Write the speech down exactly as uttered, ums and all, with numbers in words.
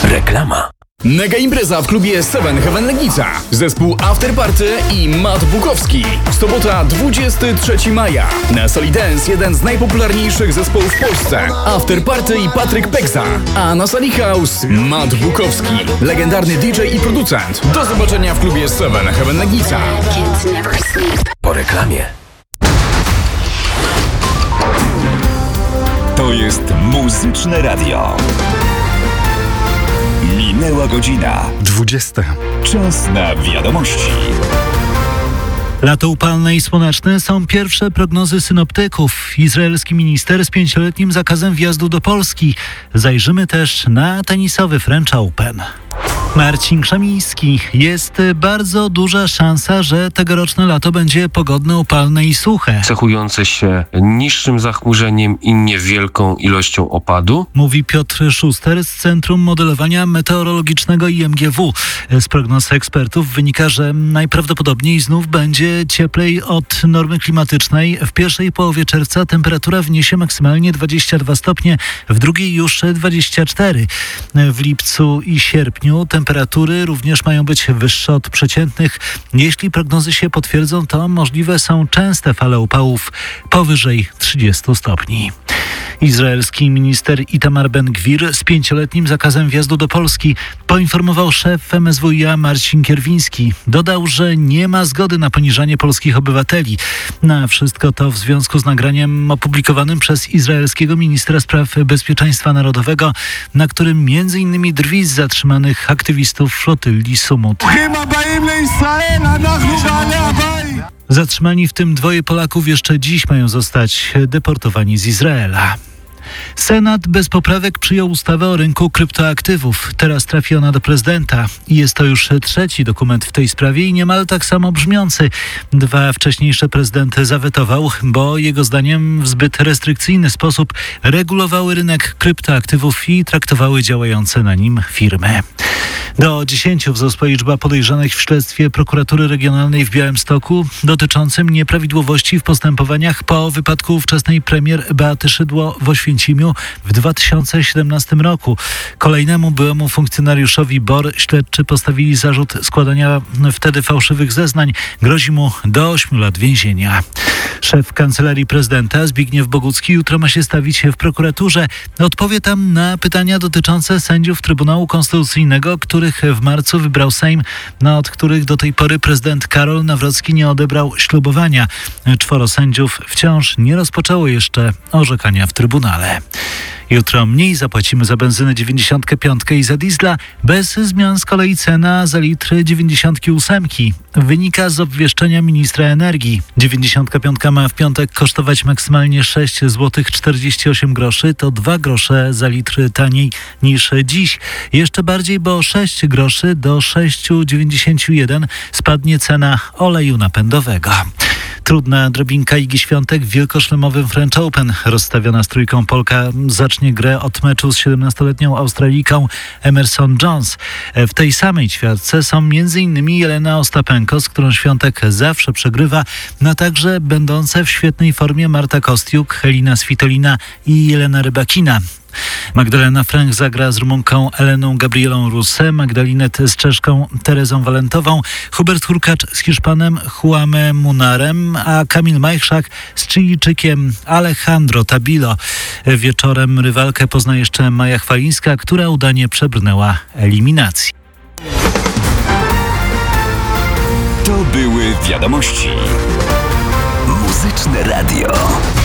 Reklama. Mega impreza w klubie Seven Heaven Legnica. Zespół Afterparty i Matt Bukowski. Sobota dwudziestego trzeciego maja. Na sali Dance jeden z najpopularniejszych zespołów w Polsce. Afterparty i Patryk Peksa. A na sali House Matt Bukowski. Legendarny D J i producent. Do zobaczenia w klubie Seven Heaven Legnica. Po reklamie. To jest Muzyczne Radio. Minęła godzina dwudziesta. Czas na wiadomości. Lato upalne i słoneczne są pierwsze prognozy synoptyków. Izraelski minister z pięcioletnim zakazem wjazdu do Polski. Zajrzymy też na tenisowy French Open. Marcin Krzemiński. Jest bardzo duża szansa, że tegoroczne lato będzie pogodne, upalne i suche. Cechujące się niższym zachmurzeniem i niewielką ilością opadu. Mówi Piotr Szuster z Centrum Modelowania Meteorologicznego I M G W. Z prognoz ekspertów wynika, że najprawdopodobniej znów będzie cieplej od normy klimatycznej. W pierwszej połowie czerwca temperatura wyniesie maksymalnie dwadzieścia dwa stopnie, w drugiej już dwadzieścia cztery. W lipcu i sierpniu temperatury również mają być wyższe od przeciętnych. Jeśli prognozy się potwierdzą, to możliwe są częste fale upałów powyżej trzydziestu stopni. Izraelski minister Itamar Ben-Gwir z pięcioletnim zakazem wjazdu do Polski poinformował szef M S W i A Marcin Kierwiński. Dodał, że nie ma zgody na poniżanie polskich obywateli. Na wszystko to w związku z nagraniem opublikowanym przez izraelskiego ministra spraw bezpieczeństwa narodowego, na którym między innymi drwi z zatrzymanych aktywistów flotylli Sumut. Zatrzymani w tym dwoje Polaków jeszcze dziś mają zostać deportowani z Izraela. Senat bez poprawek przyjął ustawę o rynku kryptoaktywów. Teraz trafi ona do prezydenta. I jest to już trzeci dokument w tej sprawie i niemal tak samo brzmiący. Dwa wcześniejsze prezydent zawetował, bo jego zdaniem w zbyt restrykcyjny sposób regulowały rynek kryptoaktywów i traktowały działające na nim firmy. Do dziesięciu wzrosła liczba podejrzanych w śledztwie Prokuratury Regionalnej w Białymstoku dotyczącym nieprawidłowości w postępowaniach po wypadku ówczesnej premier Beaty Szydło w Oświęcimiu w dwa tysiące siedemnastym roku. Kolejnemu byłemu funkcjonariuszowi B O R śledczy postawili zarzut składania wtedy fałszywych zeznań. Grozi mu do ośmiu lat więzienia. Szef Kancelarii Prezydenta Zbigniew Bogucki jutro ma się stawić w prokuraturze. Odpowie tam na pytania dotyczące sędziów Trybunału Konstytucyjnego, których w marcu wybrał Sejm, na od których do tej pory prezydent Karol Nawrocki nie odebrał ślubowania. Czworo sędziów wciąż nie rozpoczęło jeszcze orzekania w Trybunale. Jutro mniej zapłacimy za benzynę dziewięćdziesiąt pięć i za diesla, bez zmian z kolei cena za litr dziewięćdziesiąt osiem. Wynika z obwieszczenia ministra energii. dziewięćdziesiąt pięć ma w piątek kosztować maksymalnie sześć złotych czterdzieści osiem groszy, to dwa grosze za litr taniej niż dziś. Jeszcze bardziej, bo sześć groszy do sześć złotych dziewięćdziesiąt jeden spadnie cena oleju napędowego. Trudna drobinka Igi Świątek w wielkoszlemowym French Open. Rozstawiona z trójką Polka zacznie grę od meczu z siedemnastoletnią Australijką Emerson Jones. W tej samej ćwiartce są między innymi Jelena Ostapenko, z którą Świątek zawsze przegrywa, a także będące w świetnej formie Marta Kostiuk, Helena Svitolina i Jelena Rybakina. Magdalena Frank zagra z Rumunką Eleną Gabrielą Russe, Magdalinet z Czeszką Terezą Walentową, Hubert Hurkacz z Hiszpanem Juanem Munarem, a Kamil Majchrzak z Chilijczykiem Alejandro Tabilo. Wieczorem rywalkę pozna jeszcze Maja Chwalińska, która udanie przebrnęła eliminacji. To były wiadomości. Muzyczne Radio.